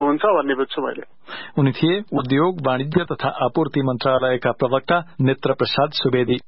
हुन्छ भन्ने बुझ्छु मैले। उनी थिए उद्योग, वाणिज्य तथा आपूर्ति मन्त्रालयका प्रवक्ता नेत्र प्रसाद सुवेदी।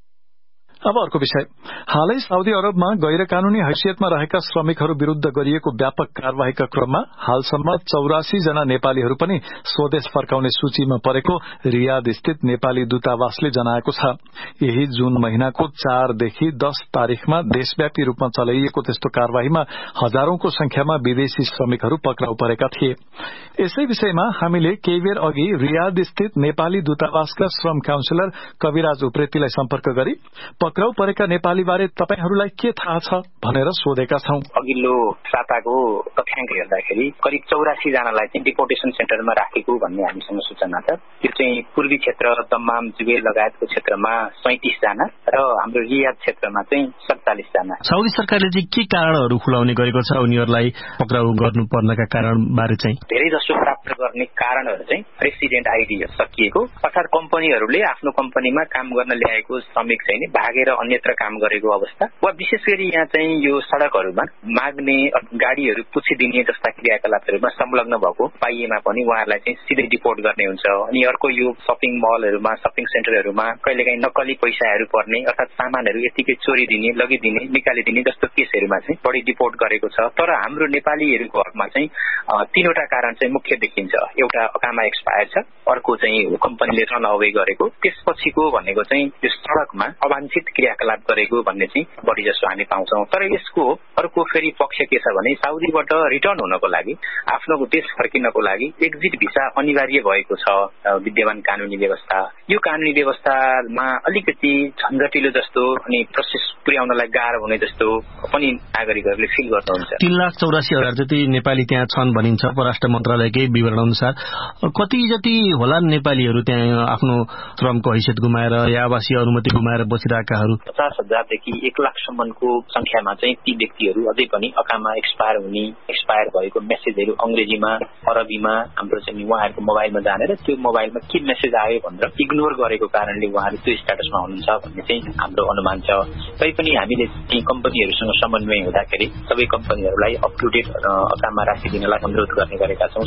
अब अर्को विषय, हालै साउदी अरबमा गैर कानूनी हैसियतमा रहेका श्रमिकहरू विरूद्ध गरिएको व्यापक कार्यवाहीका क्रममा हालसम्म 84 जना नेपालीहरू पनि स्वदेश फर्काउने सूचीमा परेको रियाद स्थित नेपाली दूतावासले जनाएको छ। यही जून महिनाको 4 देखि 10 तारिखमा देशव्यापी रूपमा चलाइएको त्यस्तो कार्यवाहीमा हजारौंको संख्यामा विदेशी श्रमिकहरू पक्राउ परेका थिए। यसै विषयमा हामीले केही बेर अघि रियाद स्थित नेपाली दूतावासका श्रम काउन्सिलर कविराज उप्रेतीलाई सम्पर्क गरी पक्राउ परेका नेपाली बारे तपाईहरूलाई के थाहा छ भनेर सोधेका छौं। अघिल्लो साताको तथ्याङ्क हेर्दाखेरि करिब 84 जनालाई चाहिँ डिपोर्टेसन सेन्टरमा राखेको भन्ने हामीसँग सूचना छ। त्यो चाहिँ पूर्वी क्षेत्र दम्माम, जुबेल लगायतको क्षेत्रमा 37 जना र हाम्रो रियाद क्षेत्रमा चाहिँ 47 जना। साउदी सरकारले चाहिँ के कारणहरू खुलाउने गरेको छ उनीहरूलाई पक्राउ गर्नुपर्नका कारण बारे चाहिँ? धेरै जसो प्राप्त गर्ने कारणहरू चाहिँ रेसिडेन्ट आइडी सकिएको, अर्थात कम्पनीहरूले आफ्नो कम्पनीमा काम गर्न ल्याएको श्रमिक चाहिँ भागेर अन्यत्र काम गरेको अवस्था, वा विशेष गरी यहाँ चाहिँ यो सड़कहरूमा माग्ने गाडीहरू पुछिदिने जस्ता क्रियाकलापहरूमा संलग्न भएको पाइएमा पनि उहाँहरूलाई चाहिँ सिधै डिपोर्ट गर्ने हुन्छ। अनि अर्को यो शपिङ मलहरूमा, शपिङ सेन्टरहरूमा कहिलेकाहीँ नक्कली पैसाहरू पर्ने, अर्थात सामानहरू यतिकै चोरिदिने, लगिदिने, निकालिदिने जस्तो केसहरूमा चाहिँ बढी डिपोर्ट गरेको छ। तर हाम्रो नेपालीहरूको हकमा चाहिँ 3वटा कारण चाहिँ मुख्य देखिन्छ। एउटा अकामा एक्सपायर छ, अर्को चाहिँ कम्पनीले रन अवे गरेको, त्यसपछिको भनेको चाहिँ यो सड़कमा अवांछित क्रियाकलाप गरेको भन्ने चाहिँ बढी जसो हामी पाउँछौं। तर यसको अर्को फेरि पक्ष के छ भने साउदीबाट रिटर्न हुनको लागि, आफ्नो देश फर्किनको लागि एक्जिट भिसा अनिवार्य भएको छ विद्यमान कानूनी व्यवस्था। यो कानूनी व्यवस्थामा अलिकति झन्झटिलो जस्तो अनि प्रोसेस पुर्याउनलाई गाह्रो हुने जस्तो पनि नागरिकहरूले फिल गर्नुहुन्छ। 3,84,000 जति नेपाली त्यहाँ छन् भनिन्छ परराष्ट्र मन्त्रालयकै विवरण अनुसार। कति जति होला नेपालीहरू त्यहाँ आफ्नो श्रमको हैसियत गुमाएर या आवासीय अनुमति गुमाएर बसिरहेकाहरू? 50,000 देखि 1 लाखसम्मको संख्यामा चाहिँ ती व्यक्तिहरू अझै पनि अकामा एक्सपायर भएको मेसेजहरू अंग्रेजीमा, अरबीमा हाम्रो चाहिँ उहाँहरूको मोबाइलमा जानेर त्यो मोबाइलमा के मेसेज आयो भनेर इग्नोर गरेको कारणले उहाँहरू त्यो स्ट्याटसमा हुनुहुन्छ भन्ने चाहिँ हाम्रो अनुमान छ। तैपनि हामीले ती कम्पनीहरूसँग समन्वय हुँदाखेरि सबै कम्पनीहरूलाई अप टु डेट अकामा राशि दिनलाई अनुरोध गर्ने गरेका छौं।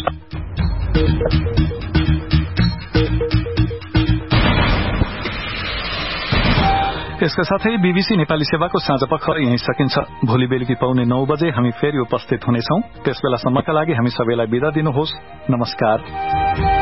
यसका साथै बीबीसी नेपाली सेवाको साँझ पख यही सकिन्छ। भोलि बेलुकी पाउने 9 बजे हामी फेरि उपस्थित हुनेछौं। त्यसबेलासम्मका लागि हामी सबैलाई बिदा दिनुहोस्। नमस्कार।